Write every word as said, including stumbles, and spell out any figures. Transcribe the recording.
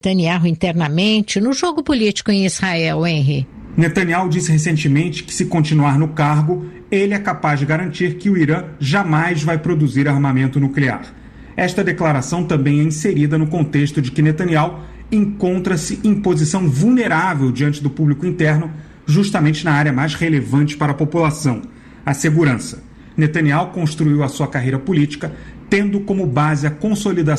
Netanyahu internamente no jogo político em Israel, Henry? Netanyahu disse recentemente que, se continuar no cargo, ele é capaz de garantir que o Irã jamais vai produzir armamento nuclear. Esta declaração também é inserida no contexto de que Netanyahu encontra-se em posição vulnerável diante do público interno, justamente na área mais relevante para a população, a segurança. Netanyahu construiu a sua carreira política tendo como base a consolidação